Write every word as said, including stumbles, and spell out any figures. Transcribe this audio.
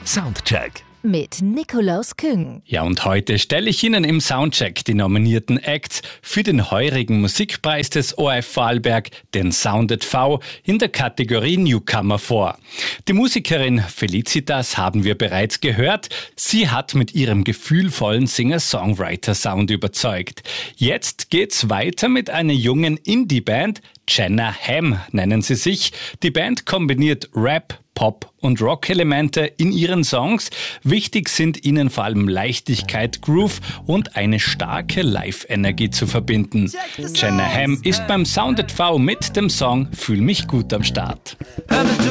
Soundcheck mit Nikolaus Küng. Ja, und heute stelle ich Ihnen im Soundcheck die nominierten Acts für den heurigen Musikpreis des O R F Vorarlberg, den Sounded V, in der Kategorie Newcomer vor. Die Musikerin Felicitas haben wir bereits gehört. Sie hat mit ihrem gefühlvollen Singer-Songwriter-Sound überzeugt. Jetzt geht's weiter mit einer jungen Indie-Band. Jenna Hamm nennen sie sich. Die Band kombiniert Rap, Pop und Rock-Elemente in ihren Songs. Wichtig sind ihnen vor allem Leichtigkeit, Groove und eine starke Live-Energie zu verbinden. Jenna Hamm ist beim Sounded V mit dem Song Fühl mich gut am Start.